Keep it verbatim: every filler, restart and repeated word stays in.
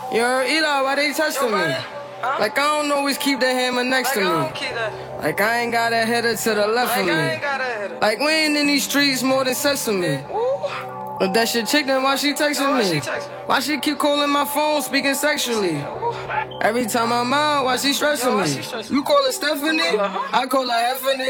Yo, Eli, why they texting me? Huh? Like, I don't always keep the hammer next Like, to I me. don't keep that. Like, I ain't got a header to the left Like, of I me. ain't got a header. Like, we ain't in these streets more than sesame. Ooh. But that shit chick, then why she texting Why me? she texting? Why she keep calling my phone, speaking sexually? Ooh. Every time I'm out, why she stressing Yo, why me? she stressing? You call her Stephanie? Uh-huh. I call her Effany.